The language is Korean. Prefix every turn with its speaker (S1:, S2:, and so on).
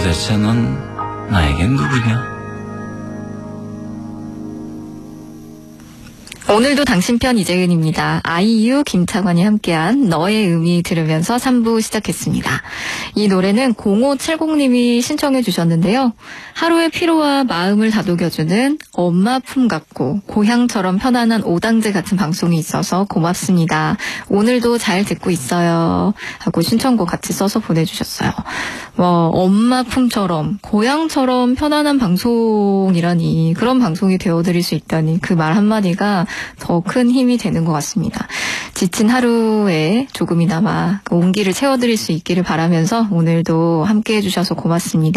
S1: 도대체 넌 나에겐 누구냐?
S2: 오늘도 당신 편 이재은입니다. 아이유, 김창완이 함께한 너의 의미 들으면서 3부 시작했습니다. 이 노래는 0570님이 신청해 주셨는데요. 하루의 피로와 마음을 다독여주는 엄마 품 같고 고향처럼 편안한 오당제 같은 방송이 있어서 고맙습니다. 오늘도 잘 듣고 있어요. 하고 신청곡 같이 써서 보내주셨어요. 엄마 품처럼 고향처럼 편안한 방송이라니, 그런 방송이 되어드릴 수 있다니, 그 말 한마디가 더 큰 힘이 되는 것 같습니다. 지친 하루에 조금이나마 온기를 채워드릴 수 있기를 바라면서 오늘도 함께해 주셔서 고맙습니다.